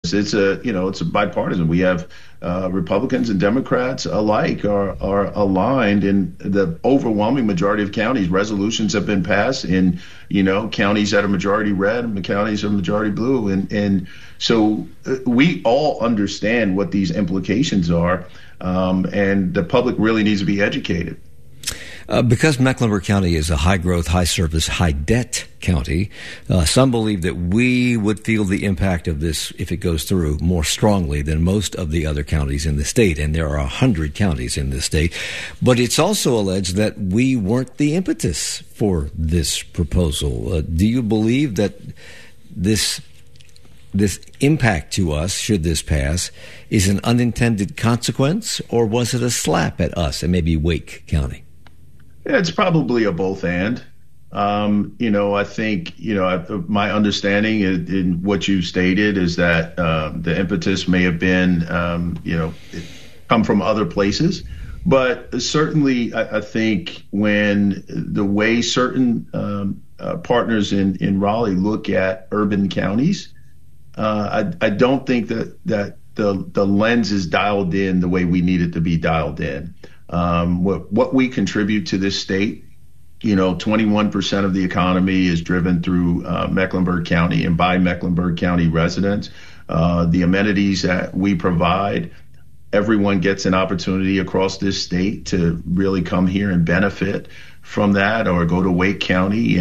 It's a bipartisan. We have Republicans and Democrats alike are aligned in the overwhelming majority of counties. Resolutions have been passed in, counties that are majority red and counties that are majority blue. And so we all understand what these implications are. And the public really needs to be educated. Because Mecklenburg County is a high-growth, high-service, high-debt county, some believe that we would feel the impact of this, if it goes through, more strongly than most of the other counties in the state. And there are 100 counties in the state. But it's also alleged that we weren't the impetus for this proposal. Do you believe that this impact to us, should this pass, is an unintended consequence, or was it a slap at us and maybe Wake County? It's probably a both and. I think, my understanding in what you stated is that the impetus may have been, come from other places. But certainly, I think when the way certain partners in Raleigh look at urban counties, I don't think that the lens is dialed in the way we need it to be dialed in. What we contribute to this state, 21% of the economy is driven through Mecklenburg County and by Mecklenburg County residents. The amenities that we provide, everyone gets an opportunity across this state to really come here and benefit from that, or go to Wake County.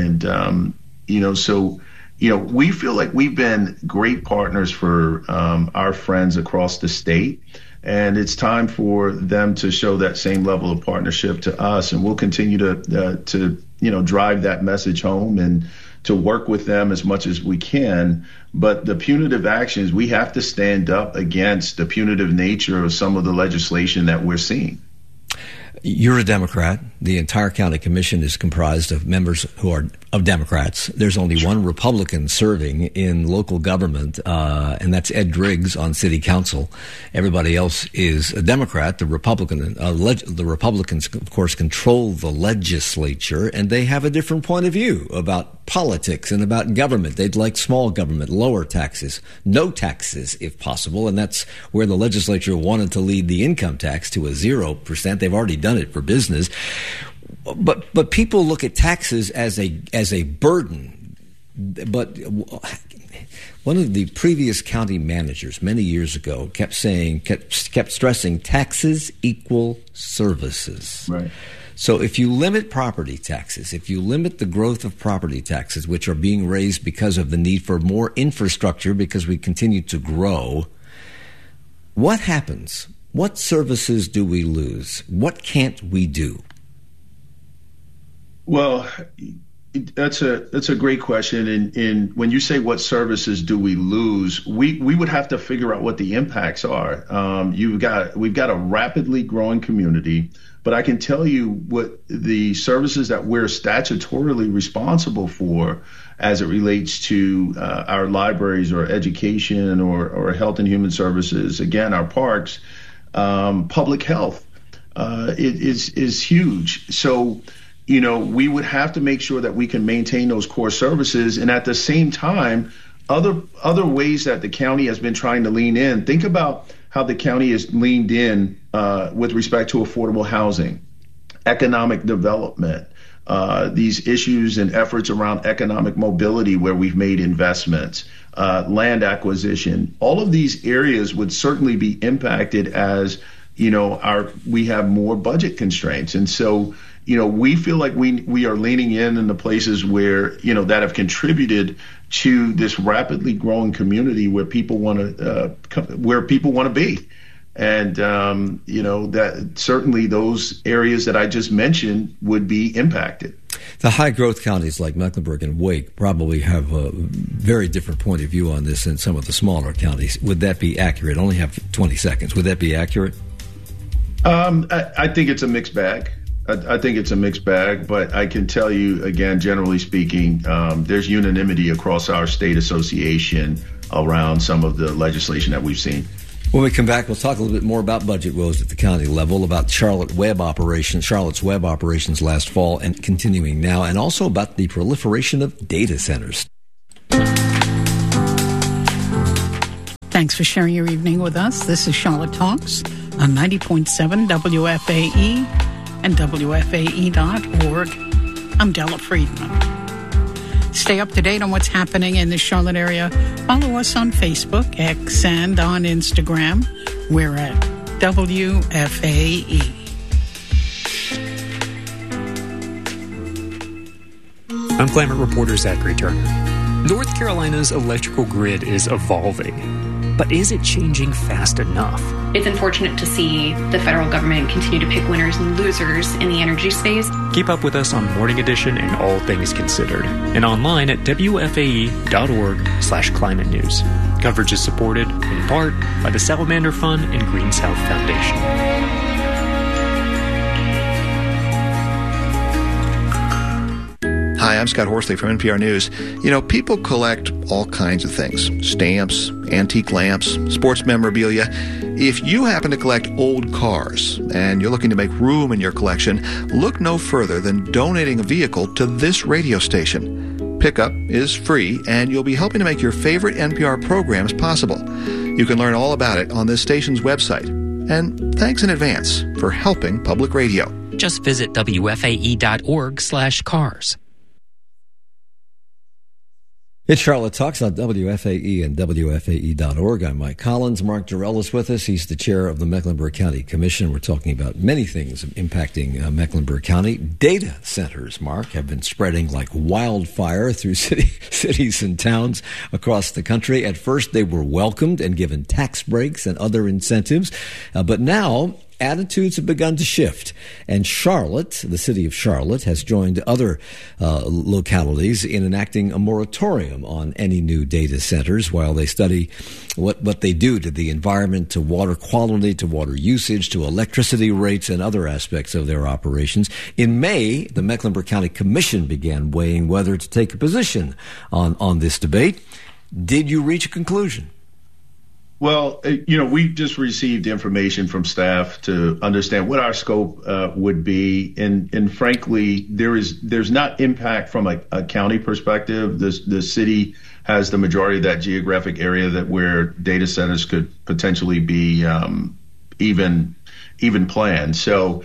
So we feel like we've been great partners for our friends across the state. And it's time for them to show that same level of partnership to us, and we'll continue to drive that message home and to work with them as much as we can. But the punitive actions, we have to stand up against the punitive nature of some of the legislation that we're seeing. You're a Democrat. The entire county commission is comprised of members who are of Democrats. There's only one Republican serving in local government, and that's Ed Driggs on city council. Everybody else is a Democrat. The Republicans, of course, control the legislature, and they have a different point of view about politics and about government. They'd like small government, lower taxes, no taxes if possible, and that's where the legislature wanted to lead the income tax to a 0%. They've already done it for business. But people look at taxes as a burden. But one of the previous county managers many years ago kept stressing taxes equal services. Right. So if you limit property taxes, if you limit the growth of property taxes, which are being raised because of the need for more infrastructure because we continue to grow, what happens? What services do we lose? What can't we do? Well, that's a great question. And when you say what services do we lose, we would have to figure out what the impacts are. We've got a rapidly growing community, but I can tell you what the services that we're statutorily responsible for as it relates to our libraries or education or health and human services, again, our parks, public health is huge. So, we would have to make sure that we can maintain those core services. And at the same time, other ways that the county has been trying to lean in. Think about how the county has leaned in with respect to affordable housing, economic development, these issues and efforts around economic mobility where we've made investments, land acquisition. All of these areas would certainly be impacted as, we have more budget constraints. And so, we feel like we are leaning in the places where, that have contributed to this rapidly growing community where people want to be. And, that certainly those areas that I just mentioned would be impacted. The high growth counties like Mecklenburg and Wake probably have a very different point of view on this than some of the smaller counties. Would that be accurate? I only have 20 seconds. Would that be accurate? I think it's a mixed bag. I think it's a mixed bag, but I can tell you, again, generally speaking, there's unanimity across our state association around some of the legislation that we've seen. When we come back, we'll talk a little bit more about budget woes at the county level, about Charlotte's web operations last fall and continuing now, and also about the proliferation of data centers. Thanks for sharing your evening with us. This is Charlotte Talks on 90.7 WFAE and WFAE.org. I'm Della Friedman. Stay up to date on what's happening in the Charlotte area. Follow us on Facebook, X, and on Instagram. We're at WFAE. I'm climate reporter Zachary Turner. North Carolina's electrical grid is evolving, but is it changing fast enough? It's unfortunate to see the federal government continue to pick winners and losers in the energy space. Keep up with us on Morning Edition and All Things Considered, and online at WFAE.org/climate news. Coverage is supported, in part, by the Salamander Fund and Green South Foundation. Hi, I'm Scott Horsley from NPR News. You know, people collect all kinds of things. Stamps, antique lamps, sports memorabilia. If you happen to collect old cars and you're looking to make room in your collection, look no further than donating a vehicle to this radio station. Pickup is free, and you'll be helping to make your favorite NPR programs possible. You can learn all about it on this station's website. And thanks in advance for helping public radio. Just visit WFAE.org/cars. It's Charlotte Talks on WFAE and WFAE.org. I'm Mike Collins. Mark Durrell is with us. He's the chair of the Mecklenburg County Commission. We're talking about many things impacting Mecklenburg County. Data centers, Mark, have been spreading like wildfire through cities and towns across the country. At first, they were welcomed and given tax breaks and other incentives. But now, attitudes have begun to shift, and Charlotte, the city of Charlotte, has joined other localities in enacting a moratorium on any new data centers while they study what they do to the environment, to water quality, to water usage, to electricity rates, and other aspects of their operations. In May, the Mecklenburg County Commission began weighing whether to take a position on this debate. Did you reach a conclusion? Well, we just received information from staff to understand what our scope would be, and frankly, there's not impact from a county perspective. The city has the majority of that geographic area where data centers could potentially be even planned. So,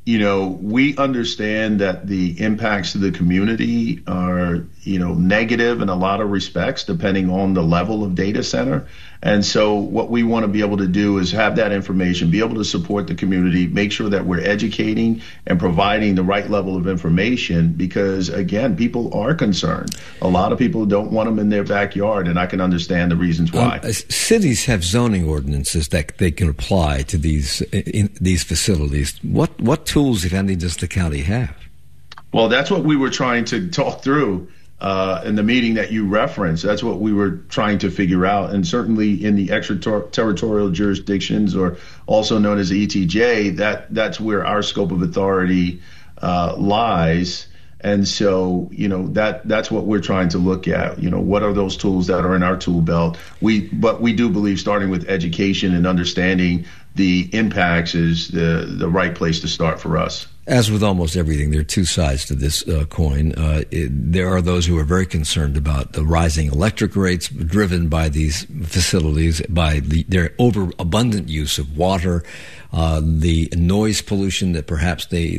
we understand that the impacts to the community are, negative in a lot of respects, depending on the level of data center. And so what we want to be able to do is have that information, be able to support the community, make sure that we're educating and providing the right level of information, because, again, people are concerned. A lot of people don't want them in their backyard, and I can understand the reasons why. Cities have zoning ordinances that they can apply to these facilities. What tools, if any, does the county have? Well, that's what we were trying to talk through in the meeting that you referenced. That's what we were trying to figure out. And certainly in the extraterritorial jurisdictions, or also known as ETJ, that's where our scope of authority lies. And so, that's what we're trying to look at. What are those tools that are in our tool belt? But we do believe starting with education and understanding the impacts is the right place to start for us. As with almost everything, there are two sides to this coin. There are those who are very concerned about the rising electric rates driven by these facilities, by their overabundant use of water, the noise pollution that perhaps they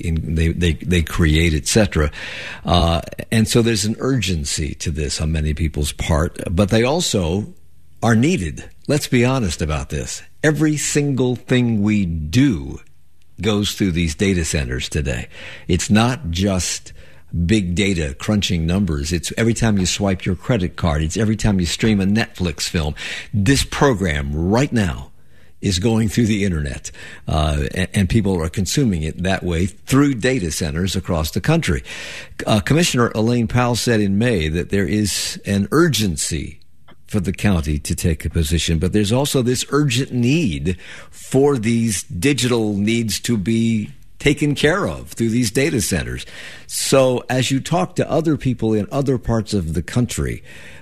create, etc. And so there's an urgency to this on many people's part, but they also are needed. Let's be honest about this. Every single thing we do goes through these data centers today. It's not just big data crunching numbers. It's every time you swipe your credit card. It's every time you stream a Netflix film. This program right now is going through the internet, and people are consuming it that way through data centers across the country. Commissioner Elaine Powell said in May that there is an urgency for the county to take a position, but there's also this urgent need for these digital needs to be taken care of through these data centers. So as you talk to other people in other parts of the country,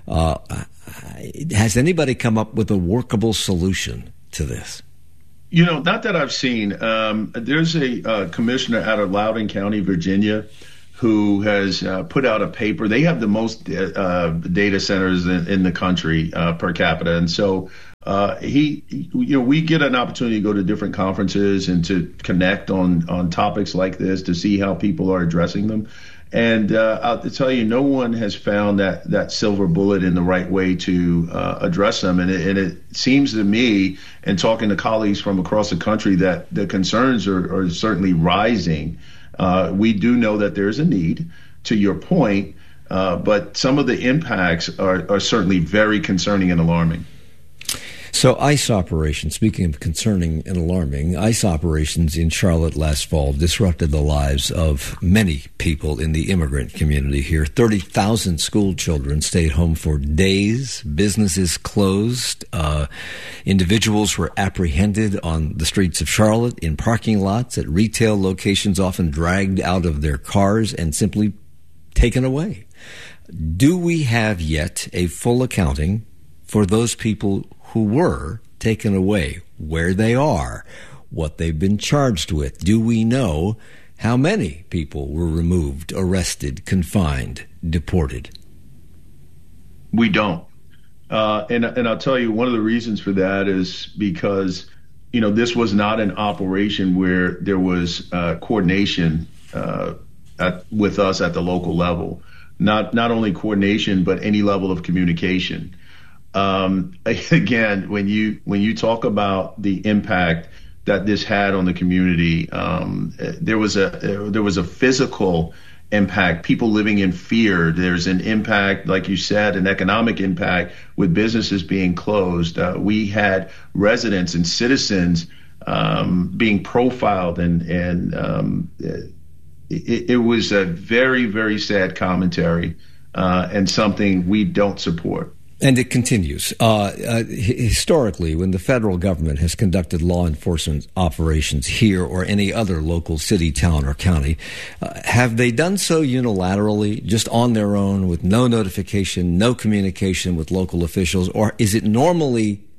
has anybody come up with a workable solution to this? Not that I've seen. There's a commissioner out of Loudoun County, Virginia, who has put out a paper. They have the most data centers in the country per capita. And so we get an opportunity to go to different conferences and to connect on topics like this to see how people are addressing them. And I'll tell you, no one has found that silver bullet in the right way to address them. And it seems to me, and talking to colleagues from across the country, that the concerns are certainly rising. We do know that there is a need, to your point, but some of the impacts are certainly very concerning and alarming. So ICE operations, speaking of concerning and alarming, ICE operations in Charlotte last fall disrupted the lives of many people in the immigrant community here. 30,000 school children stayed home for days. Businesses closed. Individuals were apprehended on the streets of Charlotte, in parking lots, at retail locations, often dragged out of their cars and simply taken away. Do we have yet a full accounting for those people who were taken away, where they are, what they've been charged with? Do we know how many people were removed, arrested, confined, deported? We don't. And I'll tell you, one of the reasons for that is because, this was not an operation where there was coordination with us at the local level. Not only coordination, but any level of communication. Again, when you talk about the impact that this had on the community, there was a physical impact, people living in fear. There's an impact, like you said, an economic impact with businesses being closed. We had residents and citizens being profiled, and it was a very, very sad commentary and something we don't support. And it continues. Historically, when the federal government has conducted law enforcement operations here or any other local city, town, or county, have they done so unilaterally, just on their own, with no notification, no communication with local officials, or is it normal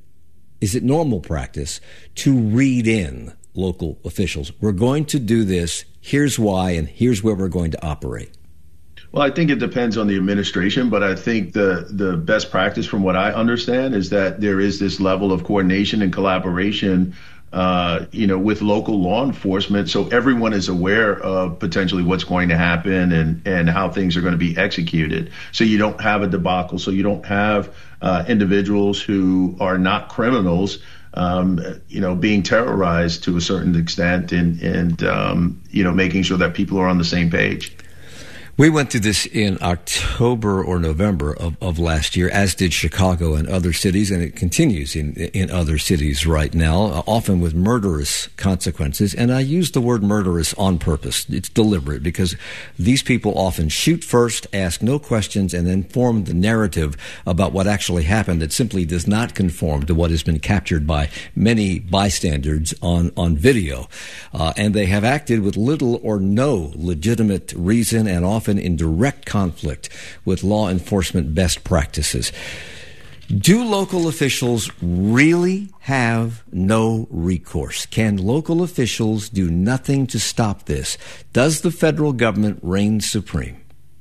practice to read in local officials? We're going to do this, here's why, and here's where we're going to operate. Well, I think it depends on the administration, but I think the best practice, from what I understand, is that there is this level of coordination and collaboration, with local law enforcement, so everyone is aware of potentially what's going to happen and how things are going to be executed. So you don't have a debacle. So you don't have individuals who are not criminals, being terrorized to a certain extent, and making sure that people are on the same page. We went through this in October or November of last year, as did Chicago and other cities, and it continues in other cities right now, often with murderous consequences. And I use the word murderous on purpose. It's deliberate, because these people often shoot first, ask no questions, and then form the narrative about what actually happened that simply does not conform to what has been captured by many bystanders on video. And they have acted with little or no legitimate reason, and often in direct conflict with law enforcement best practices. Do local officials really have no recourse? Can local officials do nothing to stop this? Does the federal government reign supreme?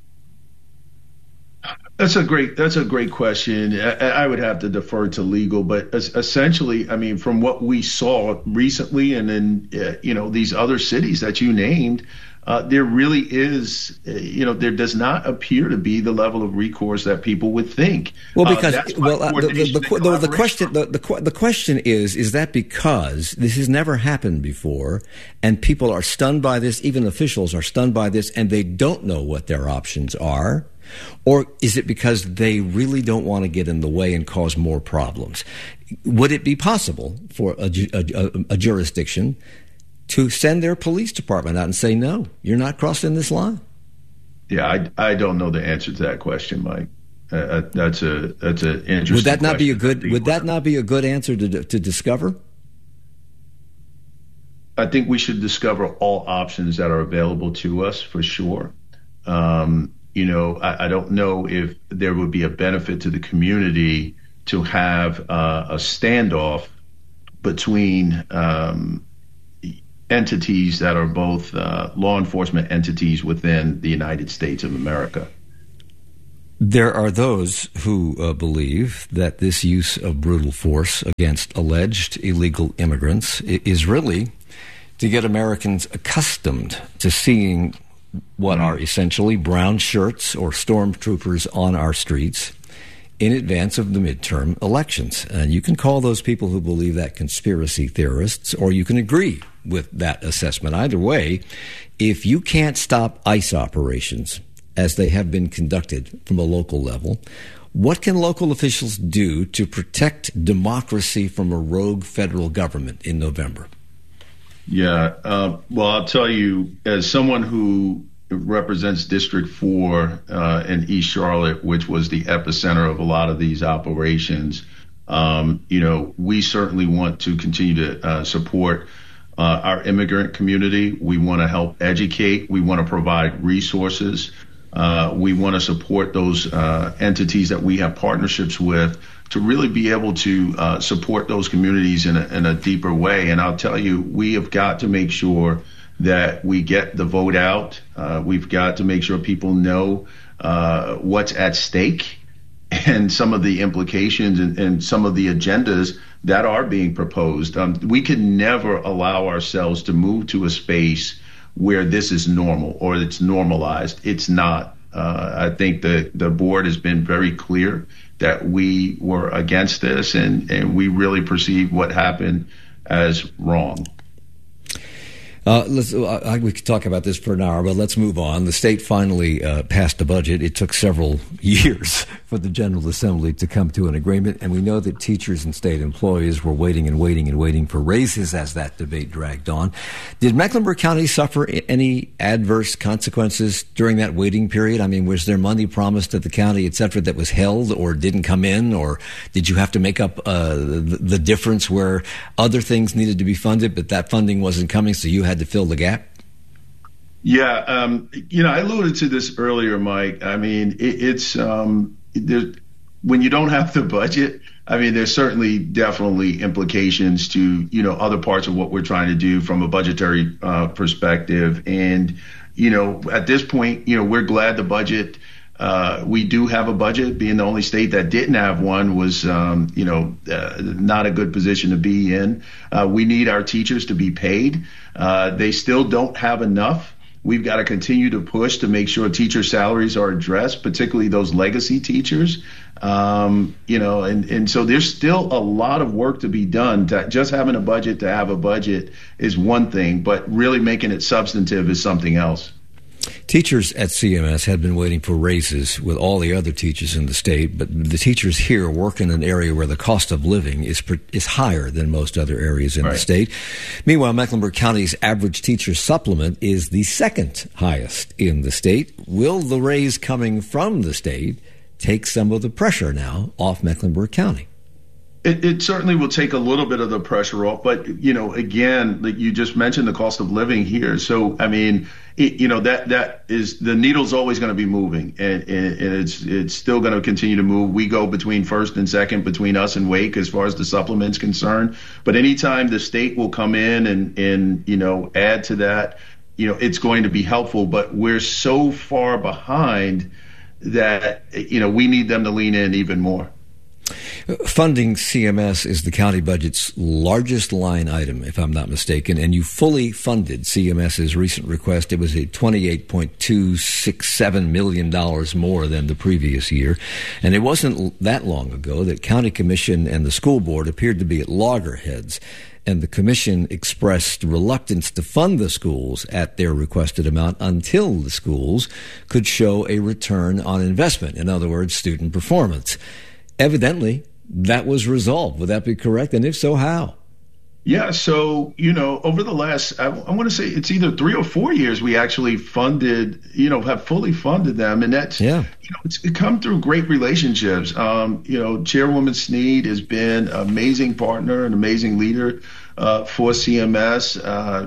That's a great question. I would have to defer to legal, but essentially, I mean, from what we saw recently, and in these other cities that you named, there really is, there does not appear to be the level of recourse that people would think. Well, because the question is that because this has never happened before, and people are stunned by this, even officials are stunned by this, and they don't know what their options are? Or is it because they really don't want to get in the way and cause more problems? Would it be possible for a jurisdiction to send their police department out and say, no, you're not crossing this line? Yeah, I don't know the answer to that question, Mike. That's an interesting. Would that not be a good? Would that not be a good answer to discover? I think we should discover all options that are available to us, for sure. I don't know if there would be a benefit to the community to have a standoff between entities that are both law enforcement entities within the United States of America. There are those who believe that this use of brutal force against alleged illegal immigrants is really to get Americans accustomed to seeing what are essentially brown shirts or stormtroopers on our streets in advance of the midterm elections. And you can call those people who believe that conspiracy theorists, or you can agree with that assessment. Either way, if you can't stop ICE operations as they have been conducted from a local level, what can local officials do to protect democracy from a rogue federal government in November? Yeah, well, I'll tell you, as someone who represents District 4 in East Charlotte, which was the epicenter of a lot of these operations, we certainly want to continue to support our immigrant community. We want to help educate. We want to provide resources. We want to support those entities that we have partnerships with to really be able to support those communities in a deeper way. And I'll tell you, we have got to make sure that we get the vote out. We've got to make sure people know what's at stake and some of the implications and some of the agendas that are being proposed. We can never allow ourselves to move to a space where this is normal or it's normalized. It's not. I think the board has been very clear that we were against this and we really perceive what happened as wrong. We could talk about this for an hour, but let's move on. The state finally passed a budget. It took several years for the General Assembly to come to an agreement, and we know that teachers and state employees were waiting for raises as that debate dragged on. Did Mecklenburg County suffer any adverse consequences during that waiting period? I mean, was there money promised to the county, et cetera, that was held or didn't come in, or did you have to make up the difference where other things needed to be funded, but that funding wasn't coming, so you had to fill the gap? Yeah, I alluded to this earlier, Mike. I mean, it's when you don't have the budget, I mean, there's certainly definitely implications to, other parts of what we're trying to do from a budgetary perspective. And, at this point, we're glad the budget, we do have a budget. Being the only state that didn't have one was, not a good position to be in. We need our teachers to be paid. They still don't have enough. We've got to continue to push to make sure teacher salaries are addressed, particularly those legacy teachers. And so there's still a lot of work to be done. Just having a budget to have a budget is one thing, but really making it substantive is something else. Teachers at CMS had been waiting for raises with all the other teachers in the state, but the teachers here work in an area where the cost of living is higher than most other areas in the state. Meanwhile, Mecklenburg County's average teacher supplement is the second highest in the state. Will the raise coming from the state take some of the pressure now off Mecklenburg County? It certainly will take a little bit of the pressure off, but again, like you just mentioned, the cost of living here. So I mean, that is, the needle's always going to be moving, and it's still going to continue to move. We go between first and second between us and Wake as far as the supplement's concerned. But anytime the state will come in and add to that, it's going to be helpful. But we're so far behind that we need them to lean in even more. Funding CMS is the county budget's largest line item, if I'm not mistaken, and you fully funded CMS's recent request. It was a $28.267 million more than the previous year. And it wasn't that long ago that County Commission and the school board appeared to be at loggerheads, and the commission expressed reluctance to fund the schools at their requested amount until the schools could show a return on investment. In other words, student performance. Evidently, that was resolved. Would that be correct? And if so, how? Yeah. So, over the last, I want to say it's either 3 or 4 years, we actually funded, have fully funded them. And that's, it's come through great relationships. Chairwoman Sneed has been an amazing partner, an amazing leader for CMS.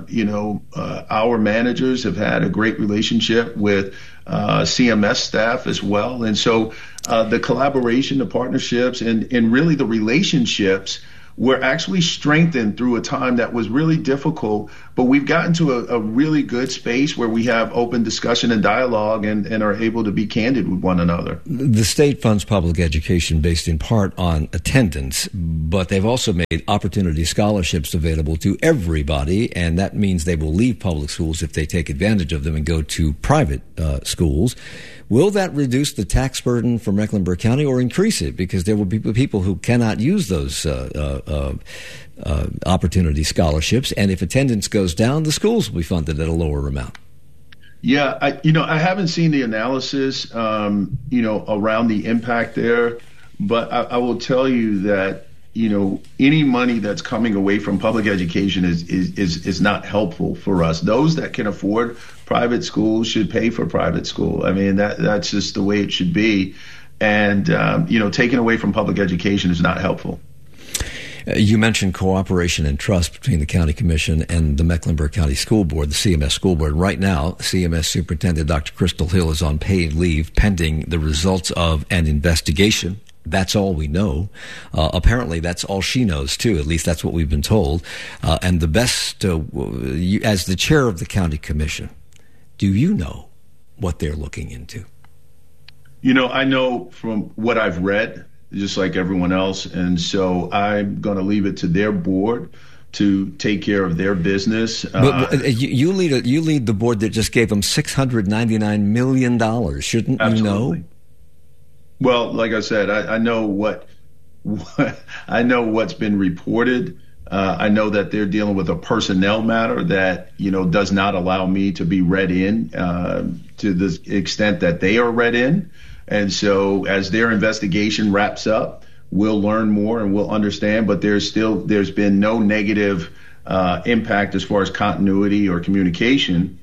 Our managers have had a great relationship with CMS staff as well. And so the collaboration, the partnerships, and really the relationships were actually strengthened through a time that was really difficult, But we've gotten to a really good space where we have open discussion and dialogue and are able to be candid with one another. The state funds public education based in part on attendance, but they've also made opportunity scholarships available to everybody, and that means they will leave public schools if they take advantage of them and go to private schools. Will that reduce the tax burden for Mecklenburg County or increase it? Because there will be people who cannot use those opportunity scholarships, and if attendance goes down, the schools will be funded at a lower amount. Yeah, I haven't seen the analysis, around the impact there, but I will tell you that, any money that's coming away from public education is not helpful for us. Those that can afford private schools should pay for private school. I mean, that's just the way it should be. And, taking away from public education is not helpful. You mentioned cooperation and trust between the County Commission and the Mecklenburg County School Board, the CMS School Board. Right now, CMS Superintendent Dr. Crystal Hill is on paid leave pending the results of an investigation. That's all we know. Apparently, that's all she knows, too. At least that's what we've been told. And the best, as the chair of the County Commission, do you know what they're looking into? I know from what I've read, just like everyone else. And so I'm going to leave it to their board to take care of their business. But you lead the board that just gave them $699 million. Shouldn't absolutely. You know? Well, like I said, I know I know what's been reported. I know that they're dealing with a personnel matter that, does not allow me to be read in to the extent that they are read in. And so as their investigation wraps up, we'll learn more and we'll understand. But there's been no negative impact as far as continuity or communication,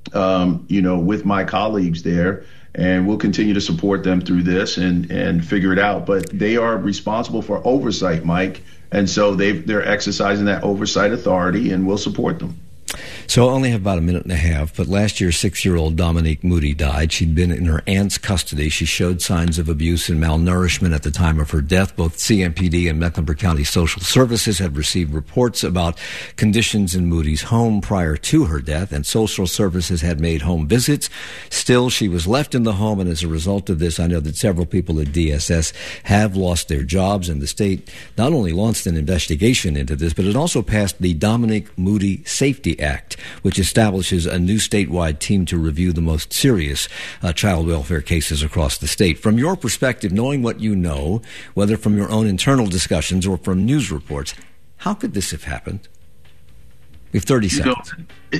with my colleagues there. And we'll continue to support them through this and figure it out. But they are responsible for oversight, Mike. And so they're exercising that oversight authority, and we'll support them. So I only have about a minute and a half, but last year, 6-year-old Dominique Moody died. She'd been in her aunt's custody. She showed signs of abuse and malnourishment at the time of her death. Both CMPD and Mecklenburg County Social Services had received reports about conditions in Moody's home prior to her death, and Social Services had made home visits. Still, she was left in the home, and as a result of this, I know that several people at DSS have lost their jobs, and the state not only launched an investigation into this, but it also passed the Dominique Moody Safety Act, which establishes a new statewide team to review the most serious child welfare cases across the state. From your perspective, knowing what you know, whether from your own internal discussions or from news reports, how could this have happened? We have 30 seconds.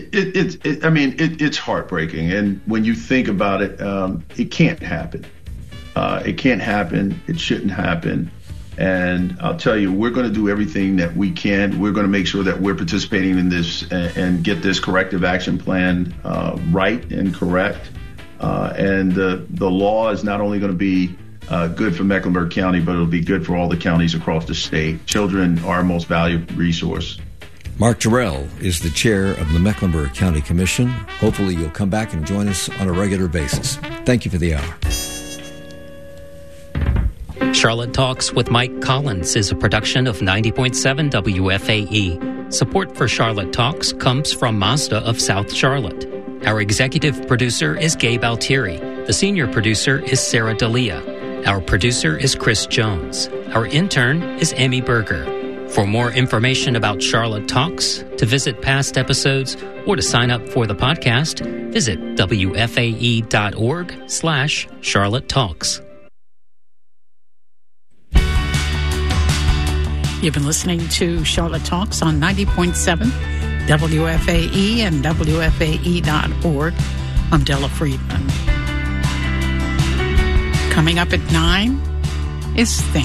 It's heartbreaking. And when you think about it, it can't happen. It can't happen. It shouldn't happen. And I'll tell you, we're going to do everything that we can. We're going to make sure that we're participating in this and get this corrective action plan right and correct. And the law is not only going to be good for Mecklenburg County, but it'll be good for all the counties across the state. Children are our most valued resource. Mark Jarrell is the chair of the Mecklenburg County Commission. Hopefully you'll come back and join us on a regular basis. Thank you for the hour. Charlotte Talks with Mike Collins is a production of 90.7 WFAE. Support for Charlotte Talks comes from Mazda of South Charlotte. Our executive producer is Gabe Altieri. The senior producer is Sarah D'Elia. Our producer is Chris Jones. Our intern is Amy Berger. For more information about Charlotte Talks, to visit past episodes, or to sign up for the podcast, visit WFAE.org/Charlotte Talks. You've been listening to Charlotte Talks on 90.7 WFAE and WFAE.org. I'm Della Friedman. Coming up at 9 is Think.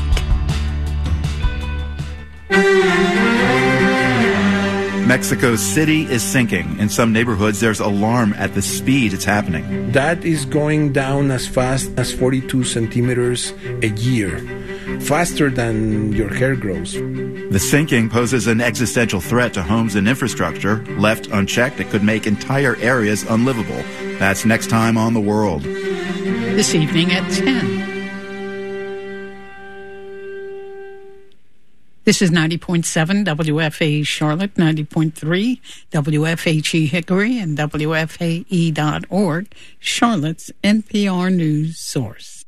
Mexico City is sinking. In some neighborhoods, there's alarm at the speed it's happening. That is going down as fast as 42 centimeters a year, faster than your hair grows. The sinking poses an existential threat to homes and infrastructure. Left unchecked, it could make entire areas unlivable. That's next time on The World. This evening at 10. This is 90.7 WFAE Charlotte, 90.3 WFHE Hickory, and WFAE.org, Charlotte's NPR news source.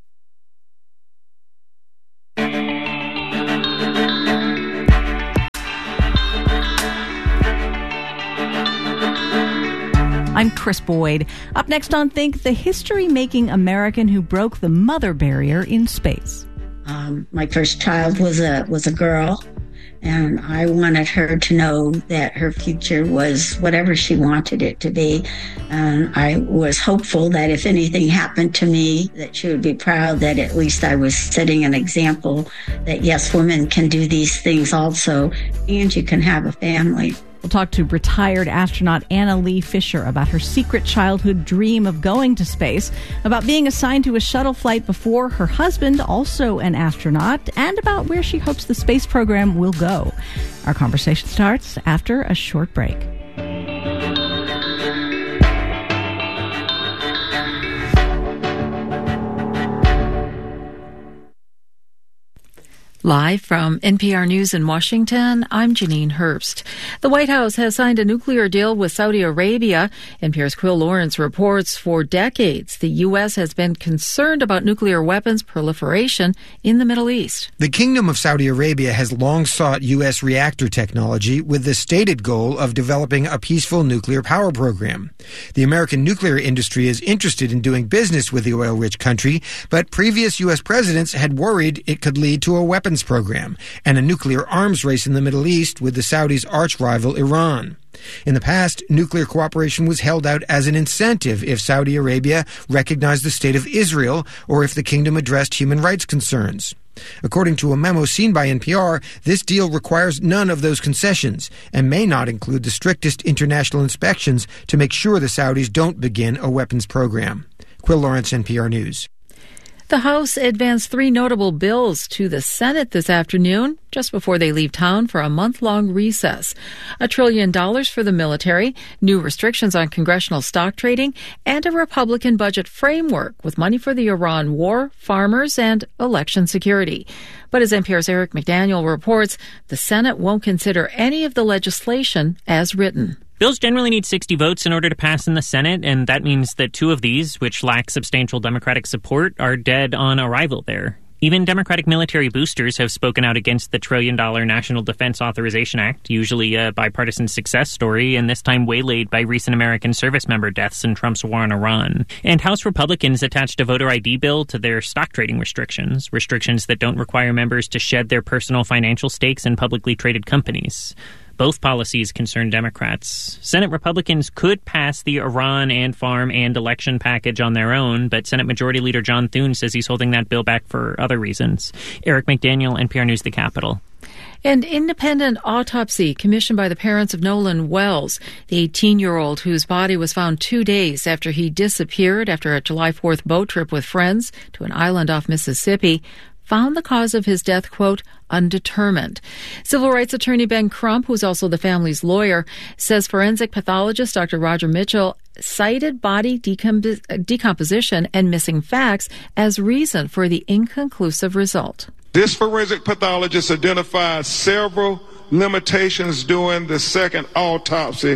I'm Chris Boyd. Up next on Think, the history-making American who broke the mother barrier in space. My first child was a girl, and I wanted her to know that her future was whatever she wanted it to be. And I was hopeful that if anything happened to me, that she would be proud that at least I was setting an example that, yes, women can do these things also, and you can have a family. We'll talk to retired astronaut Anna Lee Fisher about her secret childhood dream of going to space, about being assigned to a shuttle flight before her husband, also an astronaut, and about where she hopes the space program will go. Our conversation starts after a short break. Live from NPR News in Washington, I'm Janine Herbst. The White House has signed a nuclear deal with Saudi Arabia. NPR's Quill Lawrence reports for decades the U.S. has been concerned about nuclear weapons proliferation in the Middle East. The Kingdom of Saudi Arabia has long sought U.S. reactor technology with the stated goal of developing a peaceful nuclear power program. The American nuclear industry is interested in doing business with the oil-rich country, but previous U.S. presidents had worried it could lead to a weapons program and a nuclear arms race in the Middle East with the Saudis' arch-rival Iran. In the past, nuclear cooperation was held out as an incentive if Saudi Arabia recognized the State of Israel or if the kingdom addressed human rights concerns. According to a memo seen by NPR, this deal requires none of those concessions and may not include the strictest international inspections to make sure the Saudis don't begin a weapons program. Quill Lawrence, NPR News. The House advanced 3 notable bills to the Senate this afternoon, just before they leave town for a month-long recess. $1 trillion for the military, new restrictions on congressional stock trading, and a Republican budget framework with money for the Iran war, farmers, and election security. But as NPR's Eric McDaniel reports, the Senate won't consider any of the legislation as written. Bills generally need 60 votes in order to pass in the Senate, and that means that 2 of these, which lack substantial Democratic support, are dead on arrival there. Even Democratic military boosters have spoken out against the $1 trillion National Defense Authorization Act, usually a bipartisan success story, and this time waylaid by recent American service member deaths in Trump's war on Iran. And House Republicans attached a voter ID bill to their stock trading restrictions that don't require members to shed their personal financial stakes in publicly traded companies. Both policies concern Democrats. Senate Republicans could pass the Iran and farm and election package on their own, but Senate Majority Leader John Thune says he's holding that bill back for other reasons. Eric McDaniel, NPR News, the Capitol. An independent autopsy commissioned by the parents of Nolan Wells, the 18-year-old whose body was found 2 days after he disappeared after a July 4th boat trip with friends to an island off Mississippi, found the cause of his death, quote, undetermined. Civil rights attorney Ben Crump, who's also the family's lawyer, says forensic pathologist Dr. Roger Mitchell cited body decomposition and missing facts as reason for the inconclusive result. This forensic pathologist identified several limitations during the second autopsy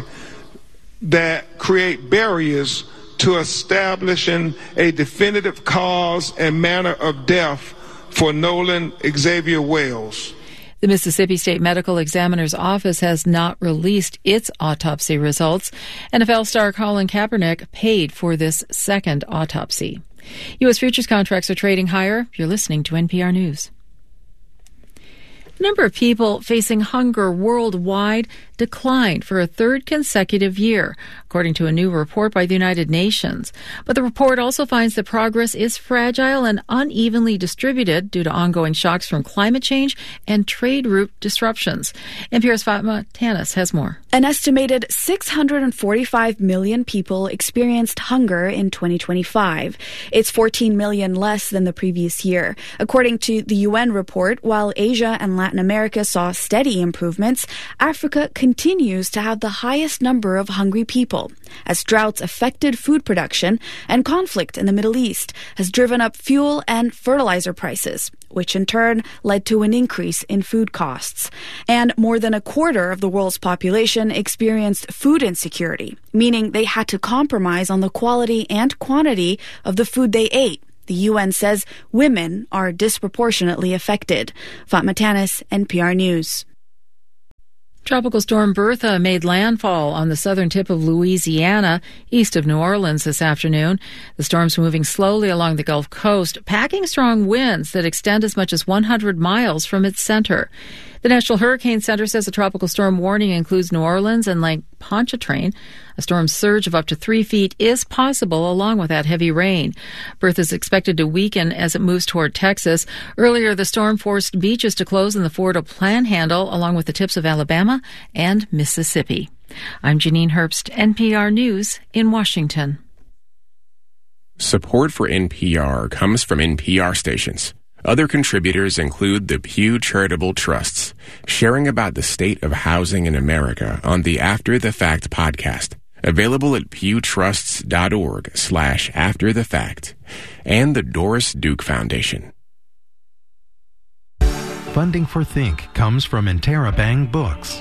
that create barriers to establishing a definitive cause and manner of death for Nolan Xavier Wells. The Mississippi State Medical Examiner's Office has not released its autopsy results. NFL star Colin Kaepernick paid for this second autopsy. U.S. futures contracts are trading higher. You're listening to NPR News. The number of people facing hunger worldwide declined for a third consecutive year, according to a new report by the United Nations. But the report also finds that progress is fragile and unevenly distributed due to ongoing shocks from climate change and trade route disruptions. NPR's Fatma Tanis has more. An estimated 645 million people experienced hunger in 2025. It's 14 million less than the previous year. According to the UN report, while Asia and Latin America saw steady improvements, Africa continues to have the highest number of hungry people, as droughts affected food production and conflict in the Middle East has driven up fuel and fertilizer prices, which in turn led to an increase in food costs. And more than a quarter of the world's population experienced food insecurity, meaning they had to compromise on the quality and quantity of the food they ate. The UN says women are disproportionately affected. Fatma Tanis, NPR News. Tropical storm Bertha made landfall on the southern tip of Louisiana, east of New Orleans this afternoon. The storm's moving slowly along the Gulf Coast, packing strong winds that extend as much as 100 miles from its center. The National Hurricane Center says a tropical storm warning includes New Orleans and Lake Pontchartrain. A storm surge of up to 3 feet is possible along with that heavy rain. Bertha is expected to weaken as it moves toward Texas. Earlier, the storm forced beaches to close in the Florida Panhandle along with the tips of Alabama and Mississippi. I'm Janine Herbst, NPR News in Washington. Support for NPR comes from NPR stations. Other contributors include the Pew Charitable Trusts, sharing about the state of housing in America on the After the Fact podcast, available at pewtrusts.org/afterthefact, and the Doris Duke Foundation. Funding for Think comes from Interabang Books.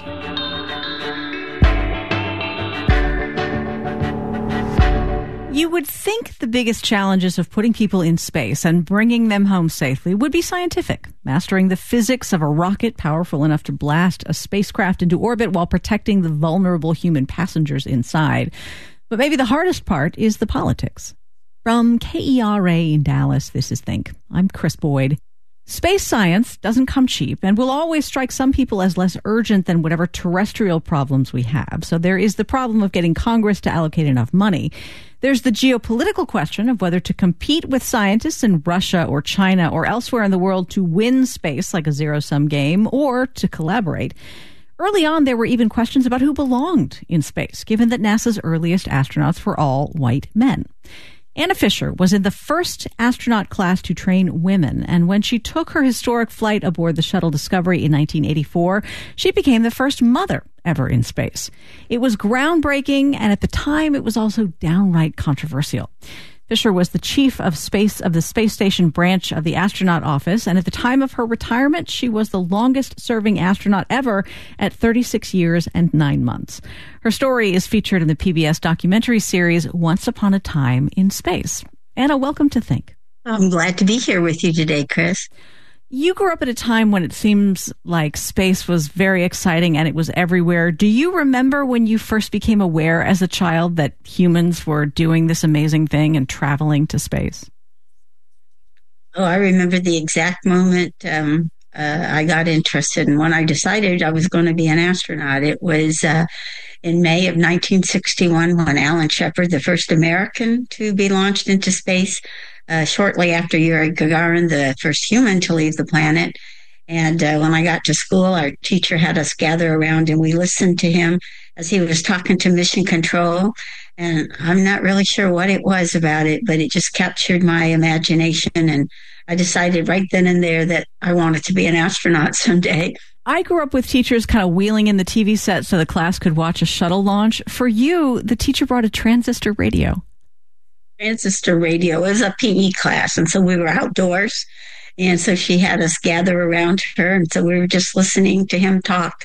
You would think the biggest challenges of putting people in space and bringing them home safely would be scientific, mastering the physics of a rocket powerful enough to blast a spacecraft into orbit while protecting the vulnerable human passengers inside. But maybe the hardest part is the politics. From KERA in Dallas, this is Think. I'm Chris Boyd. Space science doesn't come cheap and will always strike some people as less urgent than whatever terrestrial problems we have. So there is the problem of getting Congress to allocate enough money. There's the geopolitical question of whether to compete with scientists in Russia or China or elsewhere in the world to win space like a zero-sum game or to collaborate. Early on, there were even questions about who belonged in space, given that NASA's earliest astronauts were all white men. Anna Fisher was in the first astronaut class to train women, and when she took her historic flight aboard the Shuttle Discovery in 1984, she became the first mother ever in space. It was groundbreaking, and at the time, it was also downright controversial. Fisher was the chief of the Space Station branch of the astronaut office, and at the time of her retirement, she was the longest-serving astronaut ever at 36 years and 9 months. Her story is featured in the PBS documentary series Once Upon a Time in Space. Anna, welcome to Think. I'm glad to be here with you today, Chris. You grew up at a time when it seems like space was very exciting and it was everywhere. Do you remember when you first became aware as a child that humans were doing this amazing thing and traveling to space? Oh, I remember the exact moment I got interested and when I decided I was going to be an astronaut. It was in May of 1961 when Alan Shepard, the first American to be launched into space, shortly after Yuri Gagarin, the first human to leave the planet. And when I got to school, our teacher had us gather around and we listened to him as he was talking to Mission Control. And I'm not really sure what it was about it, but it just captured my imagination. And I decided right then and there that I wanted to be an astronaut someday. I grew up with teachers kind of wheeling in the TV set so the class could watch a shuttle launch. For you, the teacher brought a transistor radio. Transistor radio. It was a PE class, and so we were outdoors, and so she had us gather around her, and so we were just listening to him talk.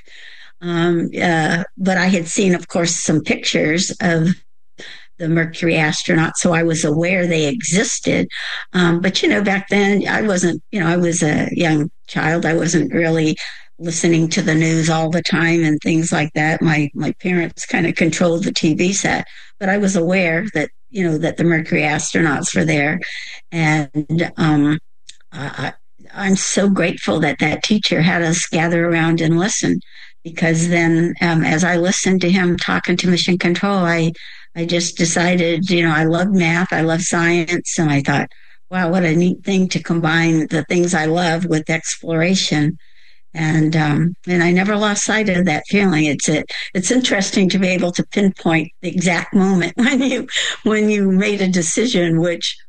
But I had seen, of course, some pictures of the Mercury astronauts, so I was aware they existed. But, back then I wasn't, I was a young child. I wasn't really listening to the news all the time and things like that. My parents kind of controlled the TV set, but I was aware that, that the Mercury astronauts were there. And I'm so grateful that teacher had us gather around and listen, because then as I listened to him talking to Mission Control, I just decided, I love math, I love science, and I thought, wow, what a neat thing to combine the things I love with exploration. And I never lost sight of that feeling. It's interesting to be able to pinpoint the exact moment when you made a decision which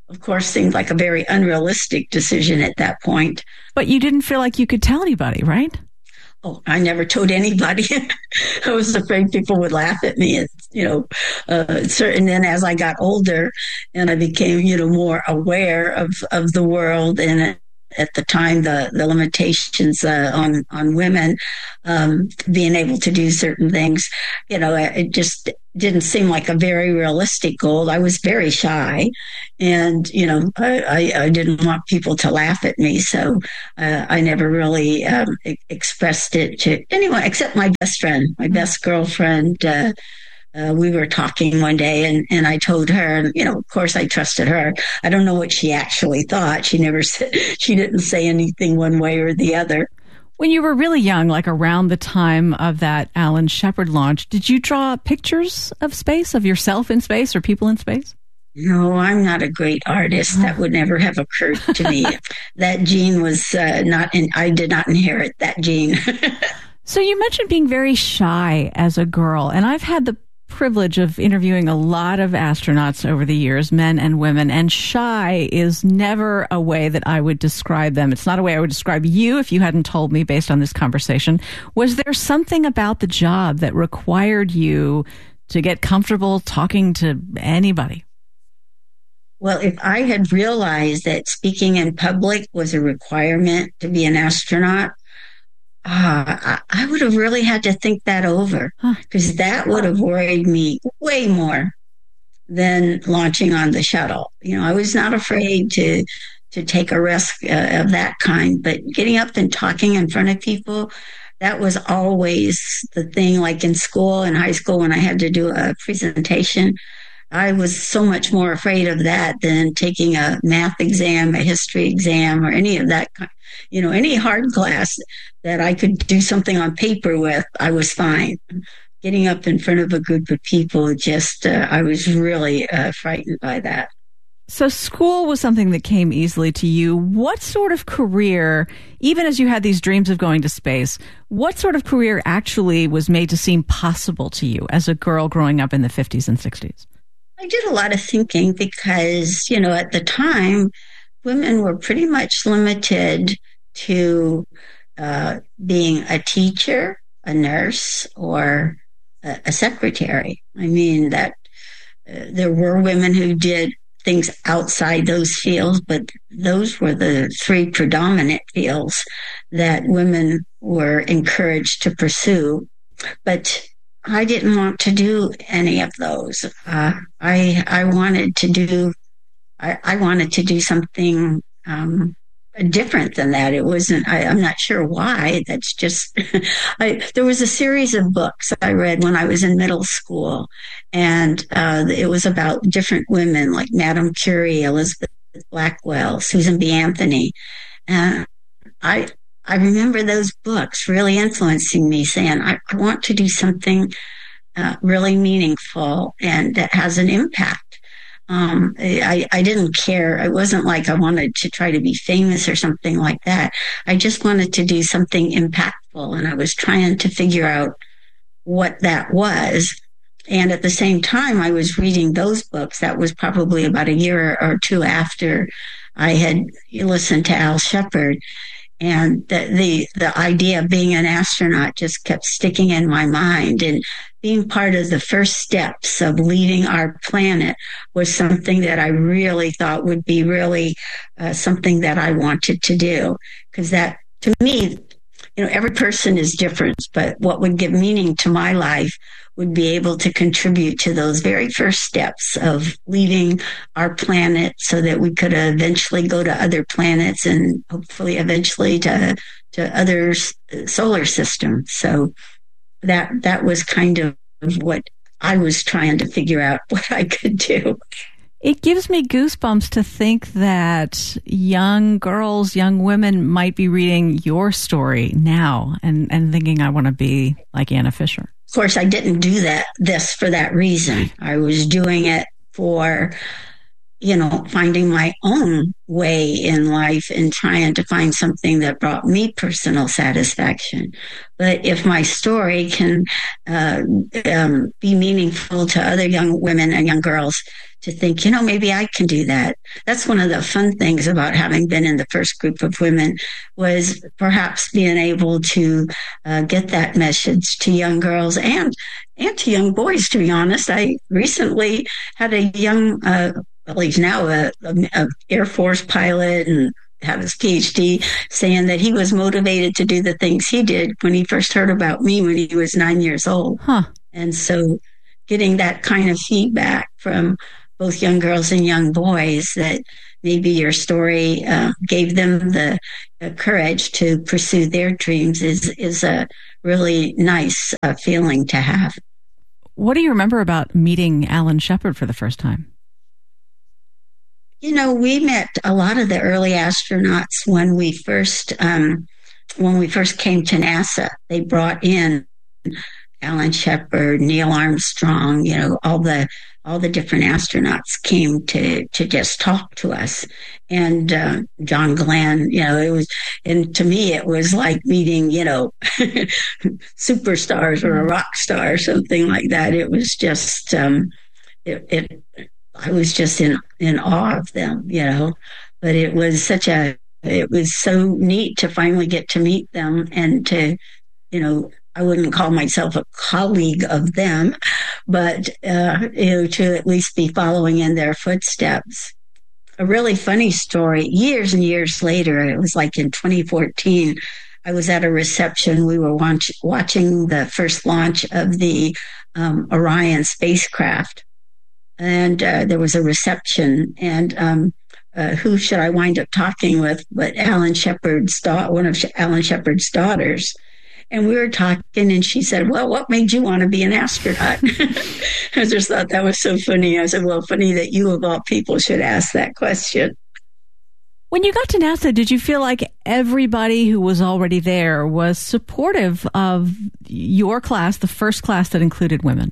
of course, seemed like a very unrealistic decision at that point. But you didn't feel like you could tell anybody, right? Oh, I never told anybody. I was afraid people would laugh at me. And then as I got older and I became, more aware of the world and at the time, the limitations on women being able to do certain things, it just didn't seem like a very realistic goal. I was very shy, and I didn't want people to laugh at me, so I never really expressed it to anyone except my best friend, my best girlfriend. We were talking one day and I told her, and, of course I trusted her. I don't know what she actually thought. She didn't say anything one way or the other. When you were really young, like around the time of that Alan Shepard launch, did you draw pictures of space, of yourself in space or people in space? No, I'm not a great artist. That would never have occurred to me. That gene was I did not inherit that gene. So you mentioned being very shy as a girl, and I've had the privilege of interviewing a lot of astronauts over the years, men and women, and shy is never a way that I would describe them. It's not a way I would describe you if you hadn't told me based on this conversation. Was there something about the job that required you to get comfortable talking to anybody? Well, if I had realized that speaking in public was a requirement to be an astronaut, I would have really had to think that over, because that would have worried me way more than launching on the shuttle. I was not afraid to take a risk of that kind, but getting up and talking in front of people, that was always the thing. Like in school, in high school, when I had to do a presentation, I was so much more afraid of that than taking a math exam, a history exam, or any of that. Any hard class that I could do something on paper with, I was fine. Getting up in front of a group of people, I was really frightened by that. So school was something that came easily to you. What sort of career, even as you had these dreams of going to space, what sort of career actually was made to seem possible to you as a girl growing up in the 50s and 60s? I did a lot of thinking because, at the time, women were pretty much limited to being a teacher, a nurse, or a secretary. I mean, that there were women who did things outside those fields, but those were the three predominant fields that women were encouraged to pursue. But I didn't want to do any of those. I wanted to do something different than that. It wasn't. I'm not sure why. That's just. There was a series of books I read when I was in middle school, and it was about different women like Madame Curie, Elizabeth Blackwell, Susan B. Anthony, and I remember those books really influencing me, saying, I want to do something really meaningful and that has an impact. I didn't care. It wasn't like I wanted to try to be famous or something like that. I just wanted to do something impactful, and I was trying to figure out what that was. And at the same time, I was reading those books. That was probably about a year or two after I had listened to Al Shepard. And the idea of being an astronaut just kept sticking in my mind, and being part of the first steps of leaving our planet was something that I really thought would be really something that I wanted to do. Because that, to me, every person is different, but what would give meaning to my life would be able to contribute to those very first steps of leaving our planet so that we could eventually go to other planets and hopefully eventually to other solar systems. So that was kind of what I was trying to figure out what I could do. It gives me goosebumps to think that young girls, young women might be reading your story now and thinking, I want to be like Anna Fisher. Of course, I didn't do this for that reason. I was doing it for, finding my own way in life and trying to find something that brought me personal satisfaction. But if my story can be meaningful to other young women and young girls to think, maybe I can do that. That's one of the fun things about having been in the first group of women, was perhaps being able to get that message to young girls and to young boys, to be honest. I recently had a young, he's now a Air Force pilot and had his PhD, saying that he was motivated to do the things he did when he first heard about me when he was 9 years old. And so getting that kind of feedback from both young girls and young boys, that maybe your story gave them the courage to pursue their dreams, is a really nice feeling to have. What do you remember about meeting Alan Shepard for the first time? We met a lot of the early astronauts when we first came to NASA. They brought in Alan Shepard, Neil Armstrong, all the different astronauts came to just talk to us. And John Glenn, and to me it was like meeting, superstars or a rock star or something like that. It was just, I was just in awe of them, but it was so neat to finally get to meet them and to, I wouldn't call myself a colleague of them, but, to at least be following in their footsteps. A really funny story, years and years later, it was like in 2014, I was at a reception. We were watching the first launch of the Orion spacecraft. And there was a reception, and who should I wind up talking with but Alan Shepard's one of Alan Shepard's daughters. And we were talking, and she said, well, what made you want to be an astronaut? I just thought that was so funny. I said, well, funny that you of all people should ask that question. When you got to NASA, did you feel like everybody who was already there was supportive of your class, the first class that included women?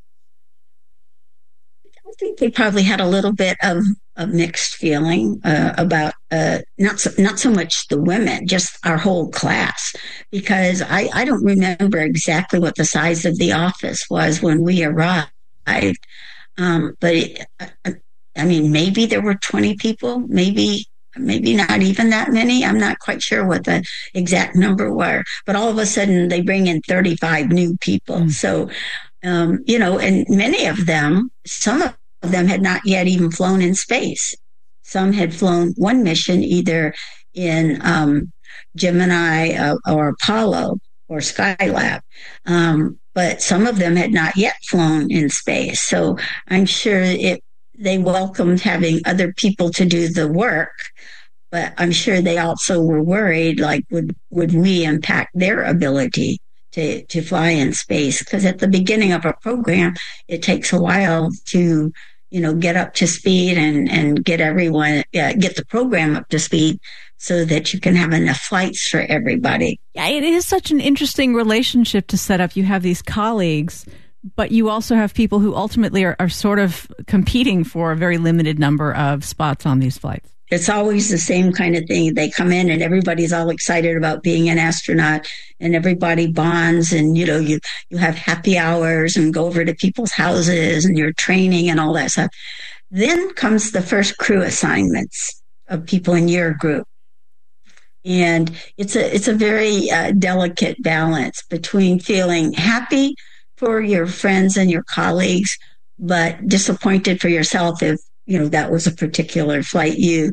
I think they probably had a little bit of a mixed feeling about not so much the women, just our whole class, because I don't remember exactly what the size of the office was when we arrived. But maybe there were 20 people, maybe not even that many. I'm not quite sure what the exact number were, but all of a sudden they bring in 35 new people. So, and many of them, some of them had not yet even flown in space. Some had flown one mission either in Gemini or Apollo or Skylab. But some of them had not yet flown in space. So I'm sure they welcomed having other people to do the work, but I'm sure they also were worried, like, would we impact their ability to fly in space? Because at the beginning of a program, it takes a while to get up to speed and get everyone, get the program up to speed so that you can have enough flights for everybody. Yeah, it is such an interesting relationship to set up. You have these colleagues, but you also have people who ultimately are sort of competing for a very limited number of spots on these flights. It's always the same kind of thing. They come in and everybody's all excited about being an astronaut, and everybody bonds, and you have happy hours and go over to people's houses and you're training and all that stuff. Then comes the first crew assignments of people in your group. And it's a very delicate balance between feeling happy for your friends and your colleagues, but disappointed for yourself if that was a particular flight you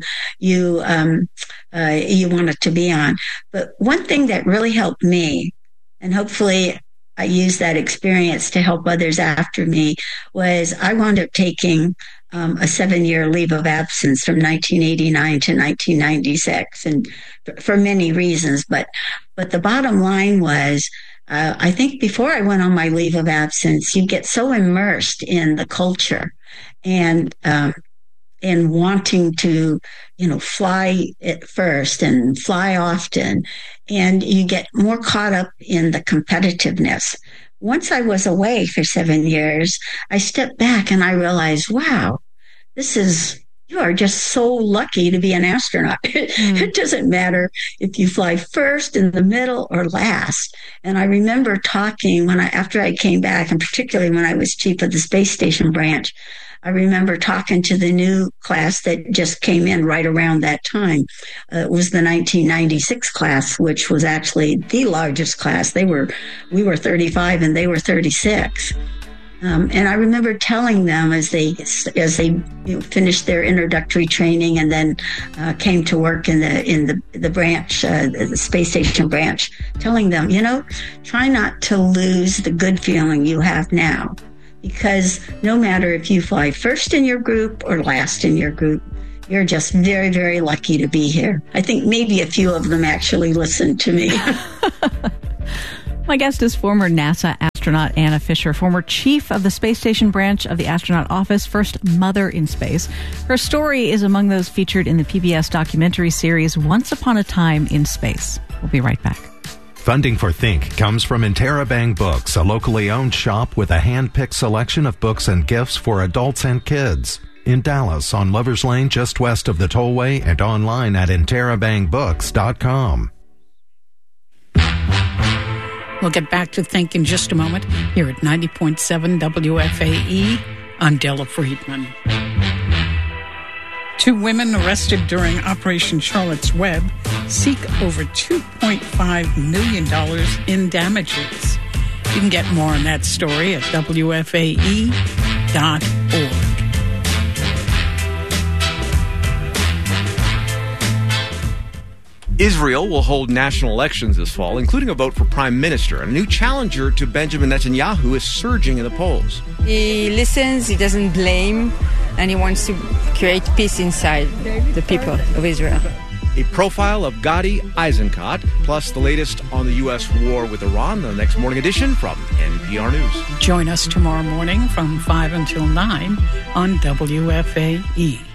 wanted to be on. But one thing that really helped me, and hopefully I use that experience to help others after me, was I wound up taking a 7-year leave of absence from 1989 to 1996, and for many reasons. But the bottom line was, I think before I went on my leave of absence, you get so immersed in the culture and wanting to, fly at first and fly often, and you get more caught up in the competitiveness. Once I was away for 7 years, I stepped back and I realized, wow, this is you are just so lucky to be an astronaut. It doesn't matter if you fly first, in the middle, or last. And I remember talking after I came back, and particularly when I was chief of the space station branch, I remember talking to the new class that just came in right around that time. It was the 1996 class, which was actually the largest class. We were 35 and they were 36. And I remember telling them as they finished their introductory training and then came to work in the branch, the space station branch, telling them, try not to lose the good feeling you have now, because no matter if you fly first in your group or last in your group, you're just very, very lucky to be here. I think maybe a few of them actually listened to me. My guest is former NASA astronaut Anna Fisher, former chief of the space station branch of the astronaut office, first mother in space. Her story is among those featured in the PBS documentary series Once Upon a Time in Space. We'll be right back. Funding for Think comes from Interabang Books, a locally owned shop with a hand-picked selection of books and gifts for adults and kids. In Dallas, on Lovers Lane, just west of the tollway, and online at interabangbooks.com. We'll get back to Think in just a moment here at 90.7 WFAE. I'm Della Friedman. 2 women arrested during Operation Charlotte's Web seek over $2.5 million in damages. You can get more on that story at WFAE.org. Israel will hold national elections this fall, including a vote for prime minister. A new challenger to Benjamin Netanyahu is surging in the polls. He listens, he doesn't blame, and he wants to create peace inside the people of Israel. A profile of Gadi Eisenkot, plus the latest on the U.S. war with Iran, the next morning edition from NPR News. Join us tomorrow morning from 5 until 9 on WFAE.